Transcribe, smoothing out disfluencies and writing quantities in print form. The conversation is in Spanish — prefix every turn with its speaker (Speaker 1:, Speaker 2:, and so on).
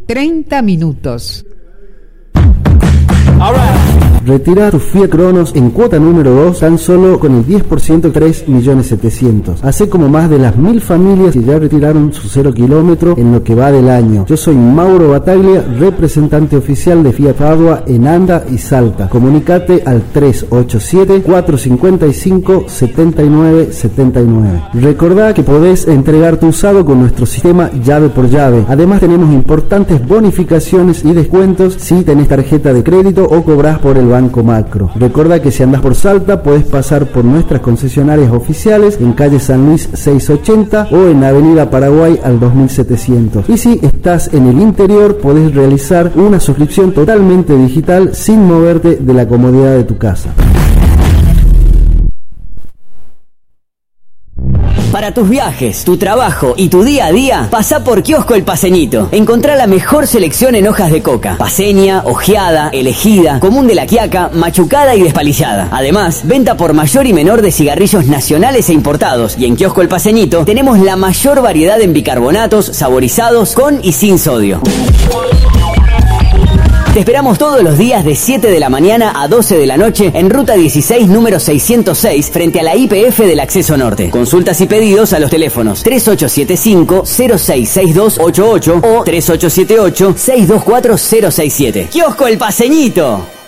Speaker 1: 30 minutos.
Speaker 2: Retira tu Fiat Cronos en cuota número 2 tan solo con el 10%, 3.700.000. Hace como más de las 1.000 familias que ya retiraron su 0 kilómetro en lo que va del año. Yo soy Mauro Bataglia, representante oficial de Fiat Padua en Anda y Salta. Comunicate al 387-455-7979. Recordá que podés entregar tu usado con nuestro sistema llave por llave. Además tenemos importantes bonificaciones y descuentos si tenés tarjeta de crédito o cobrás por el Banco Macro. Recuerda que si andás por Salta podés pasar por nuestras concesionarias oficiales en calle San Luis 680 o en Avenida Paraguay al 2700. Y si estás en el interior podés realizar una suscripción totalmente digital sin moverte de la comodidad de tu casa.
Speaker 3: Para tus viajes, tu trabajo y tu día a día, pasá por Kiosco El Paceñito. Encontrá la mejor selección en hojas de coca: paceña, ojeada, elegida, común de la Quiaca, machucada y despalillada. Además, venta por mayor y menor de cigarrillos nacionales e importados. Y en Kiosco El Paceñito tenemos la mayor variedad en bicarbonatos, saborizados, con y sin sodio. Te esperamos todos los días de 7 de la mañana a 12 de la noche en Ruta 16, número 606, frente a la YPF del Acceso Norte. Consultas y pedidos a los teléfonos 3875-066288 o 3878-624067. ¡Kiosco El Paceñito!